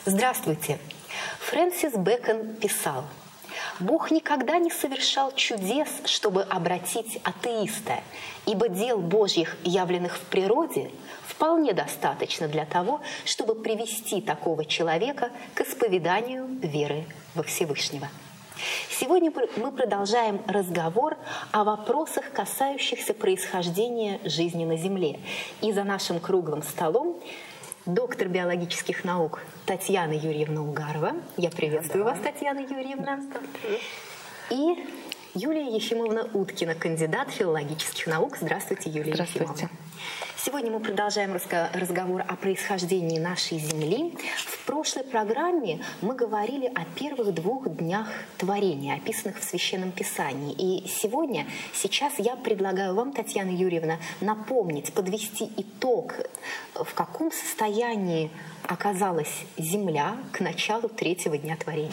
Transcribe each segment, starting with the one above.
Здравствуйте! Фрэнсис Бэкон писал: «Бог никогда не совершал чудес, чтобы обратить атеиста, ибо дел Божьих, явленных в природе, вполне достаточно для того, чтобы привести такого человека к исповеданию веры во Всевышнего». Сегодня мы продолжаем разговор о вопросах, касающихся происхождения жизни на Земле. И за нашим круглым столом доктор биологических наук Татьяна Юрьевна Угарова. Я приветствую вас, Татьяна Юрьевна. И Юлия Ефимовна Уткина, кандидат филологических наук. Здравствуйте, Юлия Ефимовна. Сегодня мы продолжаем разговор о происхождении нашей Земли. В прошлой программе мы говорили о первых 2 днях творения, описанных в Священном Писании. И сейчас я предлагаю вам, Татьяна Юрьевна, напомнить, подвести итог, в каком состоянии оказалась Земля к началу 3-го дня творения.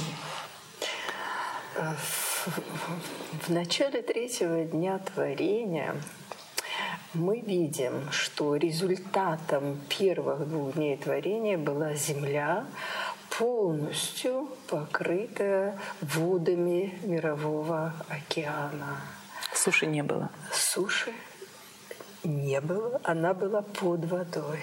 В начале 3-го дня творения мы видим, что результатом первых 2 дней творения была Земля, полностью покрытая водами Мирового океана. Суши не было. Суши не было, она была под водой.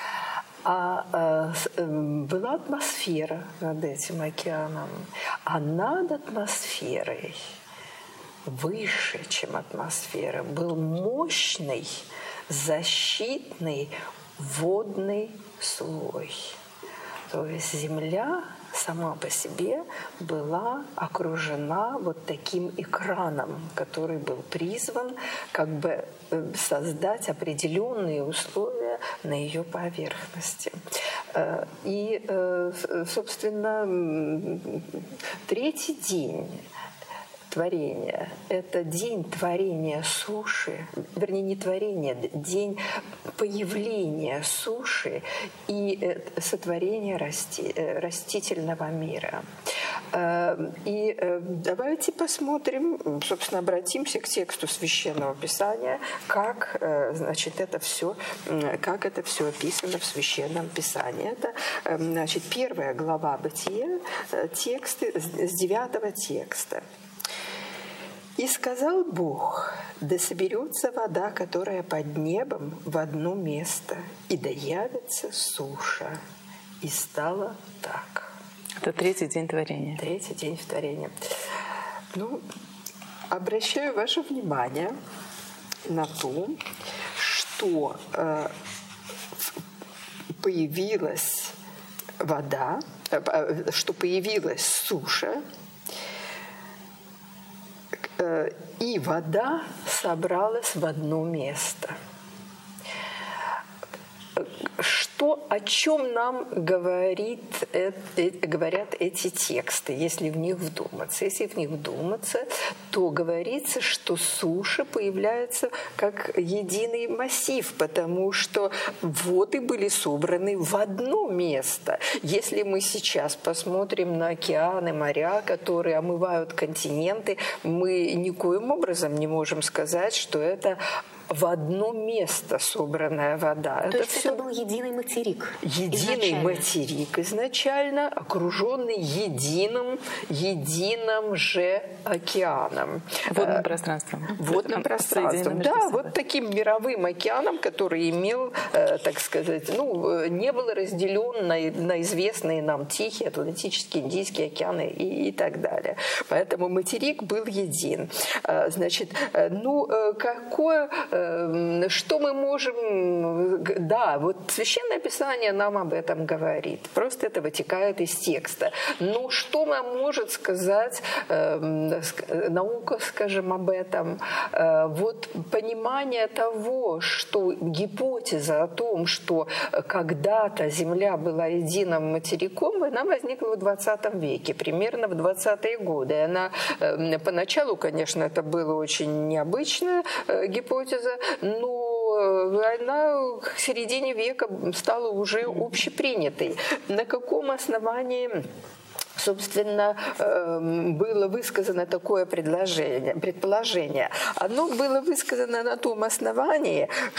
А была атмосфера над этим океаном, а над атмосферой, выше, чем атмосфера, был мощный защитный водный слой. То есть Земля сама по себе была окружена вот таким экраном, который был призван как бы создать определенные условия на ее поверхности. И, собственно, 3-й день творения – это день творения суши, вернее, не творения, день появления суши и сотворения растительного мира. И давайте посмотрим, собственно, обратимся к тексту Священного Писания, как это все описано в Священном Писании. Это, значит, 1 глава Бытия, тексты с 9 текста. «И сказал Бог: да соберется вода, которая под небом, в одно место, и да явится суша. И стало так». Это 3-й день творения. 3-й день творения. Обращаю ваше внимание на то, что появилась вода, что появилась суша, и вода собралась в одно место. О чем нам говорят эти тексты, если в них вдуматься? Если в них вдуматься, то говорится, что суша появляется как единый массив, потому что воды были собраны в одно место. Если мы сейчас посмотрим на океаны, моря, которые омывают континенты, мы никоим образом не можем сказать, что это в одно место собранная вода. То есть это был единый материк? Единый материк изначально, окруженный единым же океаном. Водным пространством. Водным пространством. Да, вот таким мировым океаном, который имел, так сказать, не был разделен на известные нам Тихий, Атлантический, Индийский океаны и так далее. Поэтому материк был един. Значит, что мы можем... Да, вот Священное Писание нам об этом говорит. Просто это вытекает из текста. Но что нам может сказать наука, скажем, об этом? Вот понимание того, что гипотеза о том, что когда-то Земля была единым материком, она возникла в 20 веке, примерно в 20-е годы. Она поначалу, конечно, это была очень необычная гипотеза, но она к середине века стала уже общепринятой. На каком основании, собственно, было высказано такое предположение? Оно было высказано на том основании,